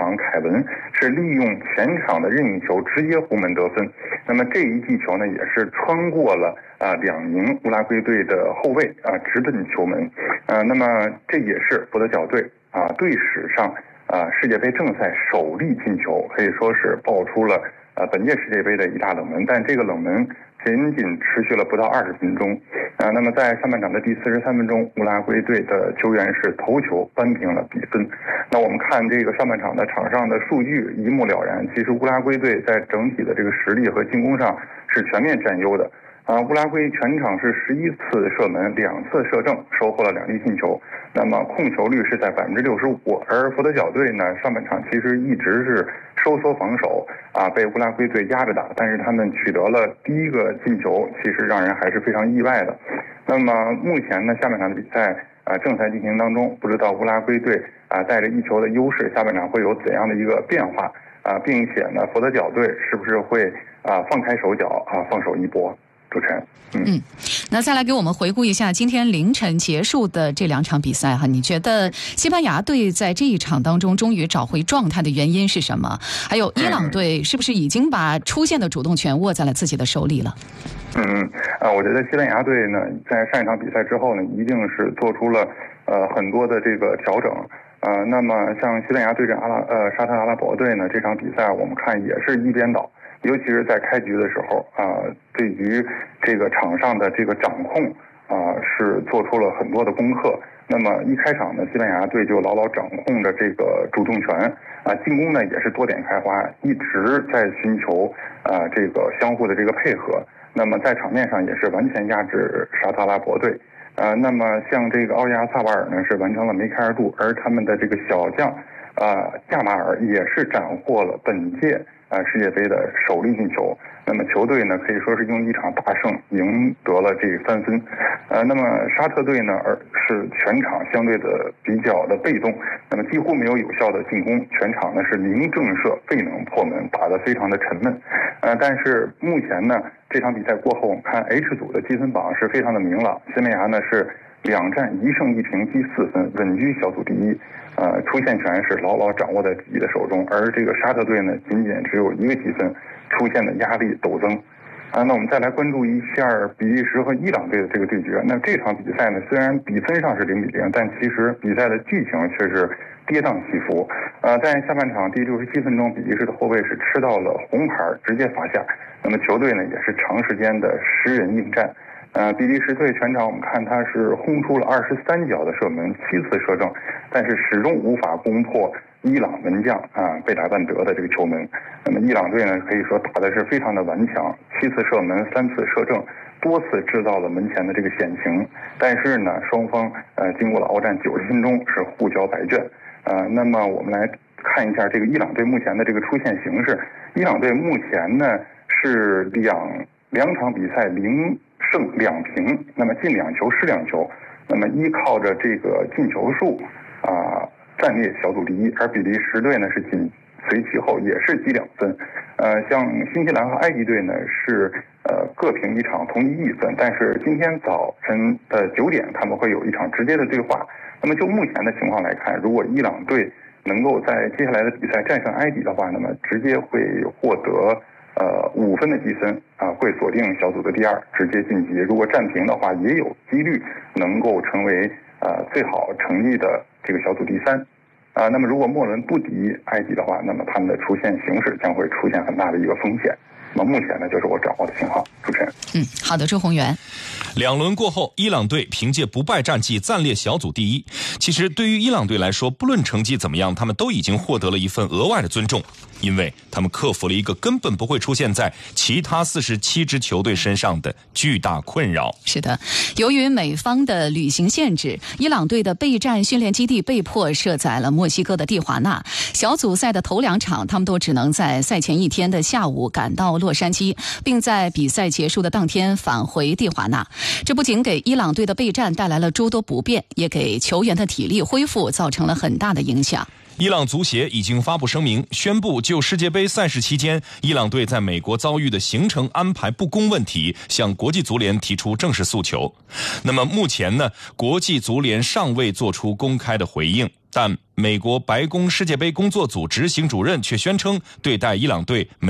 场凯文是利用前场的任意球直接弧门得分。那么这一记球呢，也是穿过了2名乌拉圭队的后卫直奔球门。那么这也是佛得角队队史上世界杯正赛首粒进球，可以说是爆出了本届世界杯的一大冷门。但这个冷门仅仅持续了不到20分钟。那么在上半场的第43分钟，乌拉圭队的球员是头球扳平了比分。那我们看这个上半场的场上的数据一目了然，其实乌拉圭队在整体的这个实力和进攻上是全面占优的。乌拉圭全场是11次射门，2次射正，收获了2粒进球。那么控球率是在65%，而佛得角队呢，上半场其实一直是收缩防守被乌拉圭队压着打，但是他们取得了第一个进球，其实让人还是非常意外的。那么目前呢，下半场的比赛正在进行当中，不知道乌拉圭队带着1球的优势，下半场会有怎样的一个变化并且呢，佛得角队是不是会放开手脚放手一搏？主持人， 那再来给我们回顾一下今天凌晨结束的这2场比赛哈，你觉得西班牙队在这一场当中终于找回状态的原因是什么？还有伊朗队是不是已经把出线的主动权握在了自己的手里了？ 我觉得西班牙队呢，在上一场比赛之后呢，一定是做出了很多的这个调整。那么像西班牙对阵沙特阿拉伯队呢，这场比赛我们看也是一边倒。尤其是在开局的时候对于这个场上的这个掌控是做出了很多的功课。那么一开场呢，西班牙队就牢牢掌控着这个主动权进攻呢也是多点开花，一直在寻求这个相互的这个配合。那么在场面上也是完全压制沙特阿拉伯队。那么像这个奥利亚萨瓦尔呢是完成了梅开二度，而他们的这个小将亚马尔也是斩获了本届世界杯的首粒进球。那么球队呢可以说是用一场大胜赢得了这3分。那么沙特队呢是全场相对的比较的被动，那么几乎没有有效的进攻，全场呢是0正射，未能破门，打得非常的沉闷。但是目前呢这场比赛过后，我们看 H 组的积分榜是非常的明朗，西班牙呢是2战1胜1平积4分，稳居小组第1。出线权是牢牢掌握在自己的手中，而这个沙特队呢仅仅只有1个积分，出现的压力陡增。那我们再来关注一下比利时和伊朗队的这个对决。那这场比赛呢，虽然比分上是0-0，但其实比赛的剧情却是跌宕起伏。在下半场第67分钟，比利时的后卫是吃到了红牌，直接罚下。那么球队呢也是长时间的10人应战。比利时队全场我们看他是轰出了23脚的射门，7次射正，但是始终无法攻破伊朗门将贝莱万德的这个球门。那么伊朗队呢可以说打的是非常的顽强，7次射门3次射正，多次制造了门前的这个险情。但是呢双方经过了鏖战90分钟是互交白卷。那么我们来看一下这个伊朗队目前的这个出线形势。伊朗队目前呢是两场比赛0胜2平，那么进2球失2球，那么依靠着这个进球数暂列小组第1，而比利时队呢是紧随其后，也是积2分。像新西兰和埃及队呢是各平1场，同一分，但是今天早晨的9点他们会有一场直接的对话。那么就目前的情况来看，如果伊朗队能够在接下来的比赛战胜埃及的话，那么直接会获得5分的积分会锁定小组的第2，直接晋级。如果战平的话，也有几率能够成为最好成绩的这个小组第3。那么如果末轮不敌埃及的话，那么他们的出线形势将会出现很大的一个风险。那么目前呢，就是我掌握的情况。主持人， 好的，周宏源。 2轮过后，伊朗队凭借不败战绩暂列小组第1。其实对于伊朗队来说，不论成绩怎么样，他们都已经获得了一份额外的尊重，因为他们克服了一个根本不会出现在其他47支球队身上的巨大困扰。 是的，由于美方的旅行限制，伊朗队的备战训练基地被迫设在了墨西哥的蒂华纳。小组赛的头2场，他们都只能在赛前1天的下午赶到洛杉矶，并在比赛结束的当天返回蒂华纳。这不仅给伊朗队的备战带来了诸多不便，也给球员的体力恢复造成了很大的影响。 伊朗足协已经发布声明，宣布就世界杯赛事期间伊朗队在美国遭遇的行程安排不公问题向国际足联提出正式诉求。那么目前呢，国际足联尚未做出公开的回应。 但美国白宫世界杯工作组执行主任却宣称，对待伊朗队